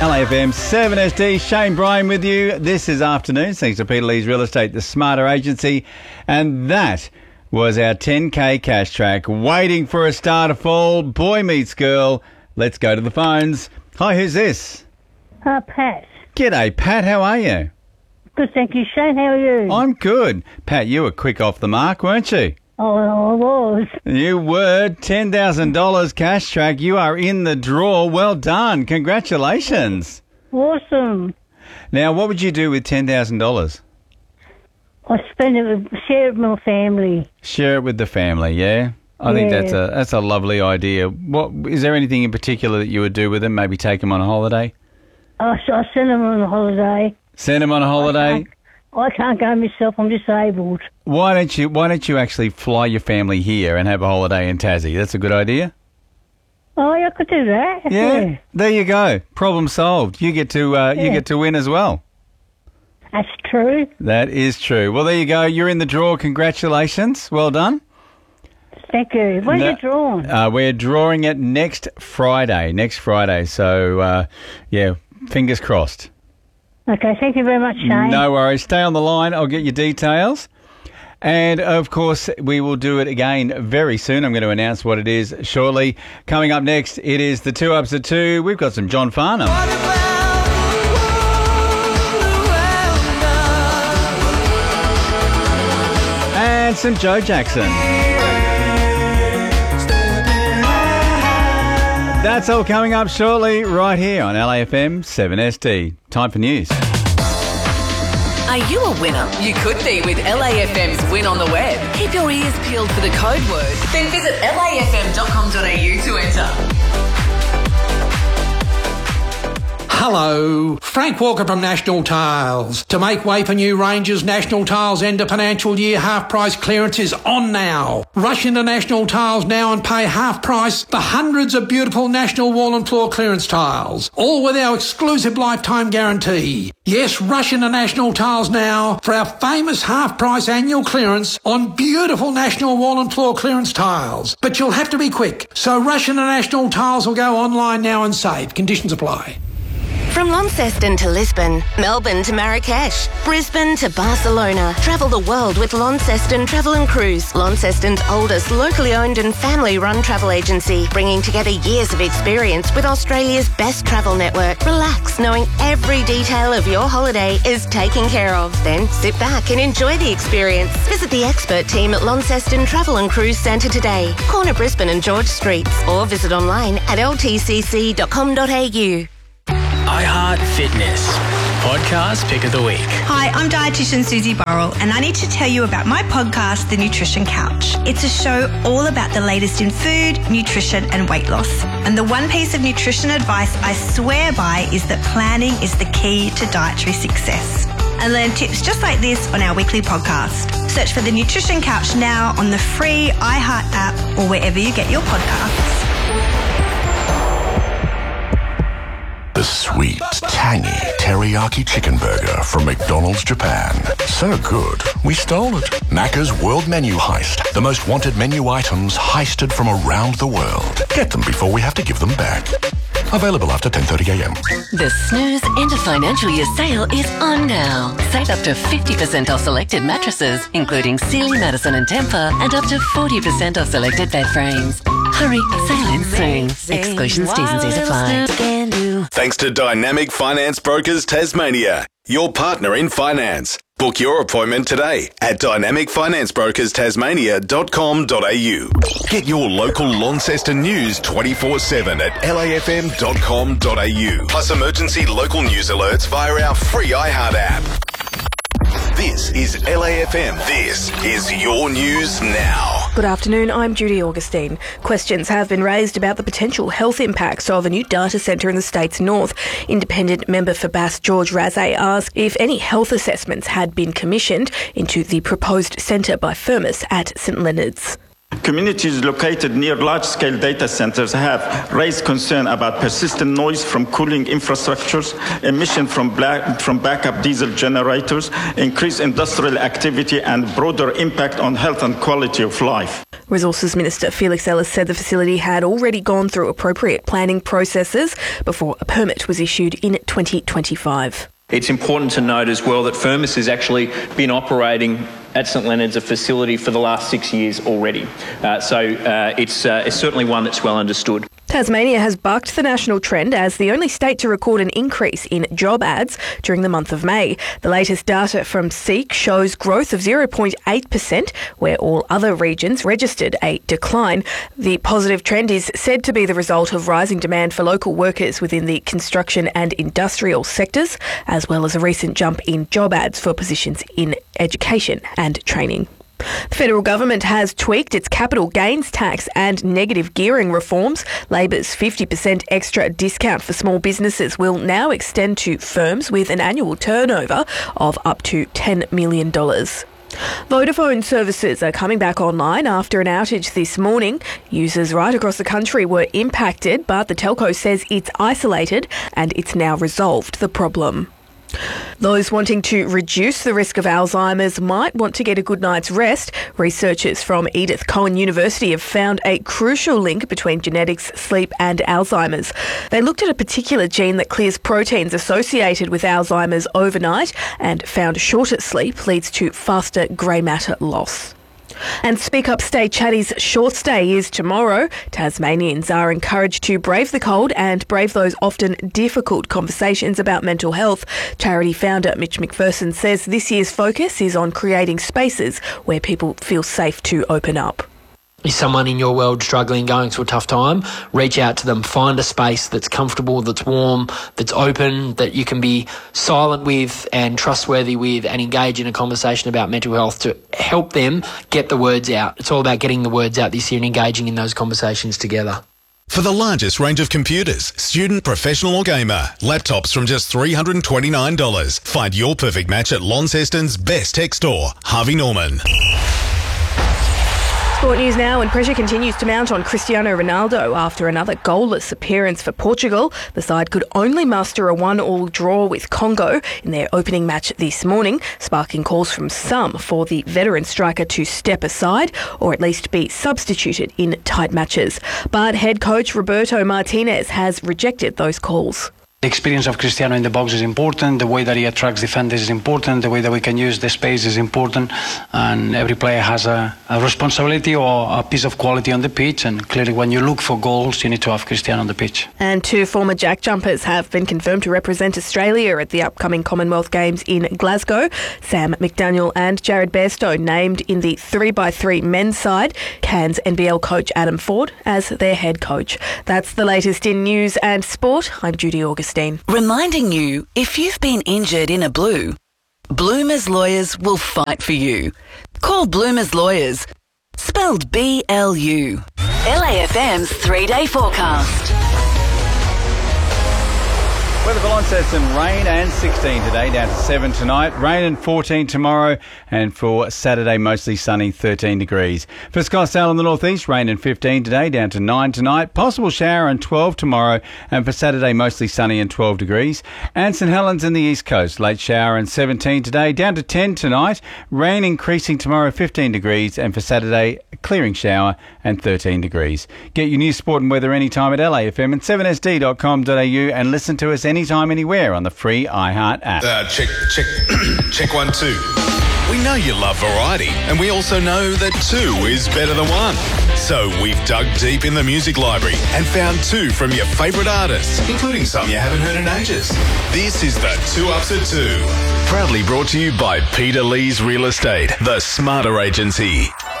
LAFM 7SD, Shane Bryan with you. This is Afternoon, thanks to Peter Lee's Real Estate, the Smarter Agency. And that was our 10K cash track, waiting for a star to fall. Boy meets girl. Let's go to the phones. Hi, who's this? Pat. G'day, Pat. How are you? Good, thank you, Shane. How are you? I'm good. Pat, you were quick off the mark, weren't you? Oh, I was. You were. $10,000 cash track. You are in the draw. Well done. Congratulations. Awesome. Now, what would you do with $10,000? I spend it share it with my family. Share it with the family, yeah? I think that's a lovely idea. What is there anything in particular that you would do with them? Maybe take them on a holiday? I send them on a holiday. Send them on a holiday? I can't go myself. I'm disabled. Why don't you actually fly your family here and have a holiday in Tassie? That's a good idea. Oh, yeah, I could do that. Yeah. There you go. Problem solved. You get to win as well. That's true. That is true. Well, there you go. You're in the draw. Congratulations. Well done. Thank you. When are you drawing? We're drawing it next Friday. So, fingers crossed. Okay, thank you very much, Shane. No worries. Stay on the line. I'll get your details. And, of course, we will do it again very soon. I'm going to announce what it is shortly. Coming up next, it is the 2 Ups of 2. We've got some John Farnham. And some Joe Jackson. That's all coming up shortly right here on LAFM 7SD. Time for news. Are you a winner? You could be with LAFM's Win on the Web. Keep your ears peeled for the code word. Then visit lafm.com.au to enter. Hello, Frank Walker from National Tiles. To make way for new ranges, National Tiles end of financial year half price clearance is on now. Rush into National Tiles now and pay half price for hundreds of beautiful National wall and floor clearance tiles, all with our exclusive lifetime guarantee. Yes, rush into National Tiles now for our famous half price annual clearance on beautiful National wall and floor clearance tiles. But you'll have to be quick, so rush into National Tiles or go online now and save. Conditions apply. From Launceston to Lisbon, Melbourne to Marrakesh, Brisbane to Barcelona. Travel the world with Launceston Travel and Cruise, Launceston's oldest locally owned and family-run travel agency, bringing together years of experience with Australia's best travel network. Relax, knowing every detail of your holiday is taken care of. Then sit back and enjoy the experience. Visit the expert team at Launceston Travel and Cruise Centre today, corner Brisbane and George Streets, or visit online at ltcc.com.au. iHeart Fitness Podcast Pick of the Week. Hi, I'm dietitian Susie Burrell, and I need to tell you about my podcast, The Nutrition Couch. It's a show all about the latest in food, nutrition and weight loss. And the one piece of nutrition advice I swear by is that planning is the key to dietary success. And learn tips just like this on our weekly podcast. Search for The Nutrition Couch now on the free iHeart app or wherever you get your podcasts. The sweet, tangy teriyaki chicken burger from McDonald's Japan. So good, we stole it. Macca's World Menu Heist. The most wanted menu items heisted from around the world. Get them before we have to give them back. Available after 10:30 a.m. The Snooze End of Financial Year sale is on now. Save up to 50% off selected mattresses, including Sealy, Madison and Tempur, and up to 40% off selected bed frames. Hurry, sale ends soon. Exclusions, T's and C's apply. Thanks to Dynamic Finance Brokers Tasmania, your partner in finance. Book your appointment today at dynamicfinanceBrokersTasmania.com.au. Get your local Launceston news 24/7 at lafm.com.au. Plus emergency local news alerts via our free iHeart app. This is LAFM. This is your news now. Good afternoon, I'm Judy Augustine. Questions have been raised about the potential health impacts of a new data centre in the state's north. Independent member for Bass George Razay asked if any health assessments had been commissioned into the proposed centre by Firmus at St Leonard's. Communities located near large-scale data centers have raised concern about persistent noise from cooling infrastructures, emission from backup diesel generators, increased industrial activity, and broader impact on health and quality of life. Resources Minister Felix Ellis said the facility had already gone through appropriate planning processes before a permit was issued in 2025. It's important to note as well that Firmus has actually been operating at St Leonard's, a facility, for the last 6 years already. So it's certainly one that's well understood. Tasmania has bucked the national trend as the only state to record an increase in job ads during the month of May. The latest data from SEEK shows growth of 0.8%, where all other regions registered a decline. The positive trend is said to be the result of rising demand for local workers within the construction and industrial sectors, as well as a recent jump in job ads for positions in education and training. The federal government has tweaked its capital gains tax and negative gearing reforms. Labor's 50% extra discount for small businesses will now extend to firms with an annual turnover of up to $10 million. Vodafone services are coming back online after an outage this morning. Users right across the country were impacted, but the telco says it's isolated and it's now resolved the problem. Those wanting to reduce the risk of Alzheimer's might want to get a good night's rest. Researchers from Edith Cowan University have found a crucial link between genetics, sleep and Alzheimer's. They looked at a particular gene that clears proteins associated with Alzheimer's overnight and found shorter sleep leads to faster grey matter loss. And Speak Up Stay Chatty's short stay is tomorrow. Tasmanians are encouraged to brave the cold and brave those often difficult conversations about mental health. Charity founder Mitch McPherson says this year's focus is on creating spaces where people feel safe to open up. Is someone in your world struggling, going through a tough time? Reach out to them. Find a space that's comfortable, that's warm, that's open, that you can be silent with and trustworthy with, and engage in a conversation about mental health to help them get the words out. It's all about getting the words out this year and engaging in those conversations together. For the largest range of computers, student, professional or gamer, laptops from just $329. Find your perfect match at Launceston's best tech store, Harvey Norman. Sport news now, and pressure continues to mount on Cristiano Ronaldo after another goalless appearance for Portugal. The side could only muster a 1-1 draw with Congo in their opening match this morning, sparking calls from some for the veteran striker to step aside or at least be substituted in tight matches. But head coach Roberto Martinez has rejected those calls. The experience of Cristiano in the box is important, the way that he attracts defenders is important, the way that we can use the space is important, and every player has a responsibility or a piece of quality on the pitch, and clearly when you look for goals you need to have Cristiano on the pitch. And two former Jack Jumpers have been confirmed to represent Australia at the upcoming Commonwealth Games in Glasgow. Sam McDaniel and Jared Bairstow named in the 3x3 men's side, Cairns NBL coach Adam Ford as their head coach. That's the latest in news and sport. I'm Judy Augustine. Reminding you, if you've been injured in a blue, Bloomers Lawyers will fight for you. Call Bloomers Lawyers, spelled B-L-U. LAFM's 3-day forecast. Weather for Launceston, rain and 16 today, down to 7 tonight. Rain and 14 tomorrow, and for Saturday, mostly sunny, 13 degrees. For Scottsdale in the northeast, rain and 15 today, down to 9 tonight. Possible shower and 12 tomorrow, and for Saturday, mostly sunny and 12 degrees. And St Helens in the east coast, late shower and 17 today, down to 10 tonight. Rain increasing tomorrow, 15 degrees, and for Saturday, clearing shower and 13 degrees. Get your news, sport and weather anytime at LAFM and 7sd.com.au, and listen to us anytime, anywhere on the free iHeart app. Check 1, 2. We know you love variety, and we also know that 2 is better than 1. So we've dug deep in the music library and found 2 from your favourite artists, including some you haven't heard in ages. This is the 2 Ups at 2. Proudly brought to you by Peter Lee's Real Estate, the smarter agency.